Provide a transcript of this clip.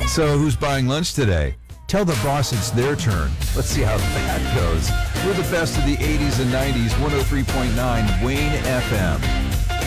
So who's buying lunch today? Tell the boss it's their turn. Let's see how that goes. We're the best of the 80s and 90s, 103.9 Wayne FM.